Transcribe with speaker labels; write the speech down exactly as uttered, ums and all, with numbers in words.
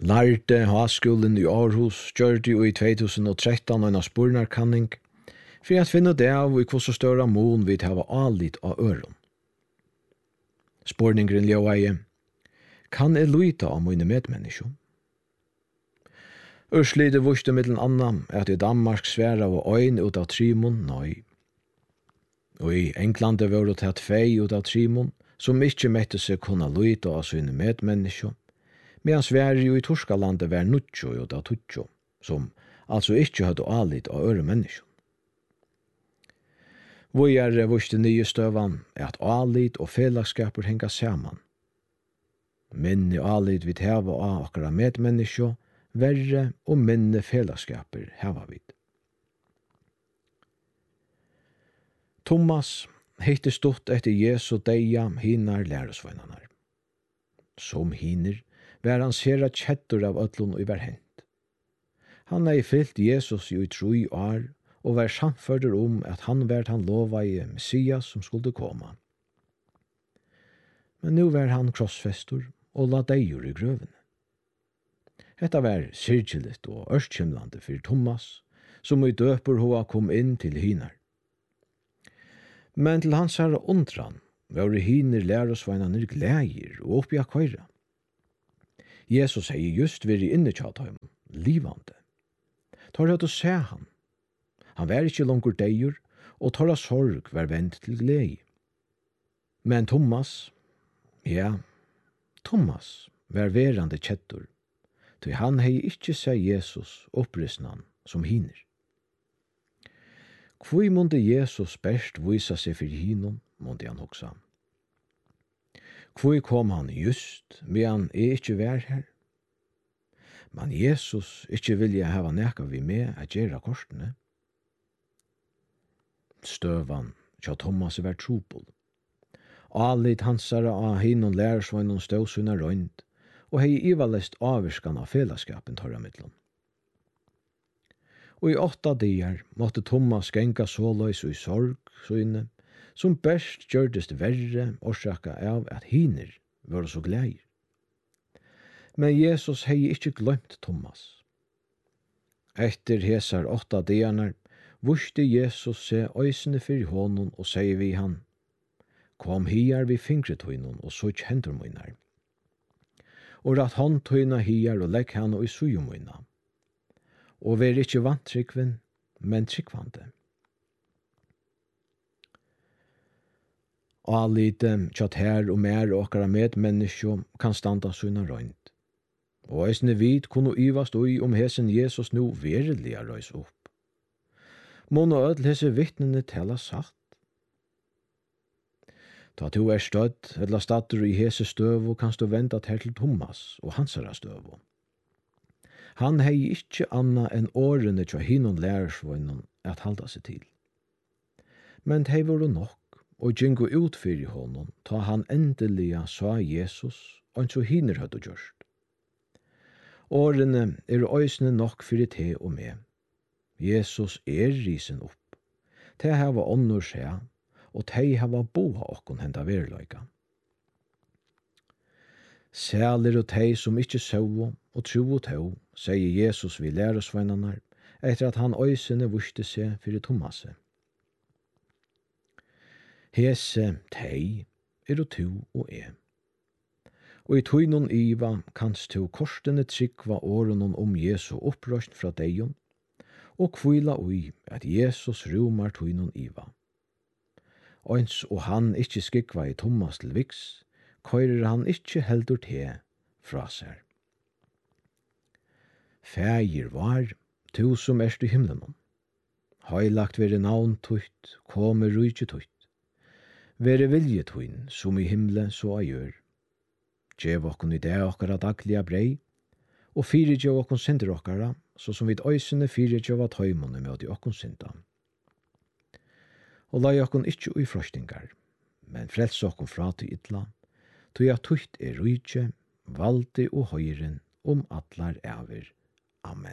Speaker 1: lærte Haskolen i Aarhus gjørte jo i tjugohundratretton en spurnarkanning for at finne det av i hvordan større mån vi tar alit av øren. Spurningren ljøveie, kan jeg lyta av mine medmennesker? Ørslide vurste mittelen annan at i Danmark sværa av øyn ut av trimon nøy. Og i Englande var det tatt fei ut av trimon som ikke mette seg kunne lyta av sine medmennesker, medan Sverige jo i Torskalandet var nuttjo ut av tuttjo, som altså ikke hadde alit av øre mennesker. Vi er vurste nye støvan er at alit og fellagskaper henga saman. Minne alit vi teva av akkurat medmennesker, verre og minne fellagskaper heva vid. Thomas heitte stått etter Jesu deia hinar læresvøgnanar. Som hiner var han sera kjettur av öllun og var hent. Han hei fyllt Jesus i tru år og var samførder om at han var han lovaie Messias som skulle komme. Men nu var han krossfestor og la deir i grøvene. Hetta var sirkjeligt og ørskimlande for Thomas, som i døper hoa kom inn til hinar. Men til hans herre undran var hiner læresveinane glægir og oppi a køyra. Jesus hei just veri inne tjat ham, livande. Tar høyt å se han. Han var ikkje langur deir, og tar sorg var vendt til glei. Men Thomas, ja, Thomas var verande kjettur, til han hei ikkje seg Jesus opprissnan som hiner. Hvor måtte Jesus best visa seg for hinom, måtte han hoksa. Hvor kom han just, men han er ikkje vær her? Men Jesus ikkje vilja hava neka vi med at gjera korsene. Støvan tja Thomas var trupul. Alit hansara av hinon lærersvøgnon stod sunna røynd, og hei ivalest avvirskan av fellesskapen torra mittlom. Og i åtta dier måtte Thomas genga såløys og i sorg, søyne, som best gjørdest verre orsaka av at hiner var så gleir. Men Jesus hei ikkje glømt Thomas. Etter hesar åtta dianar vuste Jesus se øysene fyrir honom og sier vi han, kom hiar vi fingretøynon og sutt hendur munar. Og rat håndtøyna hiar og legg han og i sujumøyna. Og ver ikkje vantrykven, men trykkvande. Alite tjatt her og mer okkara medmennesko kan standa sunna røynd. Og eisne vid kunne yvast ui om hesen Jesus nu verilig røys opp. Mån og ødel hese vittnene tala satt. Ta to er stødd, eller stater i hese støvo, kanst du venda til til Thomas og hansara støvo. Han hei ikkje anna enn årene tja hinon lærersvøgnon at halda seg til. Men hei var nok, og gjengu ut fyrir honom, ta han endeliga sa Jesus, og så hiner høyde gjørst. Årene er øysene nok fyrir te og me. Jesus er risen opp. Te hava åndor seg, og te hava boha okkon henda verleika. Sæler og te som ikkje søvo og tro og tå, sier Jesus vi læresvennanar, etter at han øysene vuste seg fyrir Thomaset. Hese tei er og tu og e. Og i tøynon iva kanst tu korstene trykva årenon om Jesu opprøst fra deion, og kvila ui at Jesus rumar tøynon iva. Eins og han ikkje skikva i Thomas til viks, køyrer han ikkje heldur te fra seg. Fægir var, tu som erst i himlenon. Heilagt vere navn tutt, komme rujtje tutt. Vere vilje tuin, som i himle så a gjør. Gjev okkon i det okkara daglige brei, og fyre gjev okkon synder okkara, så som vid øysene fyre gjev at høymone med i okkon synda. Og lai okkon ikkje ui frostingar, men frels okkon fra til ytla, tog at tutt er rujtje, valdi og høyren om atlar æver. Amen.